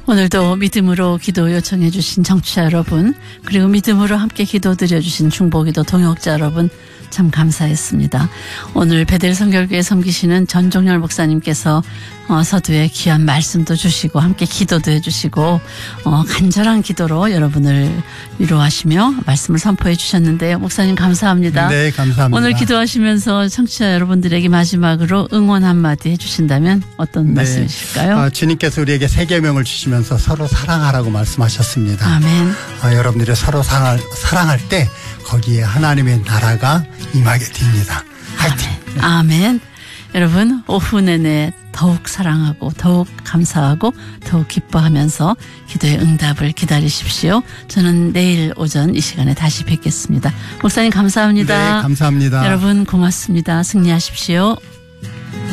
오늘도 믿음으로 기도 요청해 주신 청취자 여러분, 그리고 믿음으로 함께 기도드려 주신 중보기도 동역자 여러분, 참 감사했습니다. 오늘 베델 선결교회 섬기시는 전종열 목사님께서 서두에 귀한 말씀도 주시고 함께 기도도 해주시고 간절한 기도로 여러분을 위로하시며 말씀을 선포해 주셨는데요. 목사님 감사합니다. 네, 감사합니다. 오늘 기도하시면서 청취자 여러분들에게 마지막으로 응원 한마디 해주신다면 어떤 말씀이실까요? 주님께서 우리에게 새 계명을 주시면서 서로 사랑하라고 말씀하셨습니다. 아멘. 여러분들이 서로 사랑할 때 거기에 하나님의 나라가 임하게 됩니다. 화이팅! 아멘. 여러분 오후 내내 더욱 사랑하고 더욱 감사하고 더욱 기뻐하면서 기도의 응답을 기다리십시오. 저는 내일 오전 이 시간에 다시 뵙겠습니다. 목사님 감사합니다. 네, 감사합니다. 여러분 고맙습니다. 승리하십시오.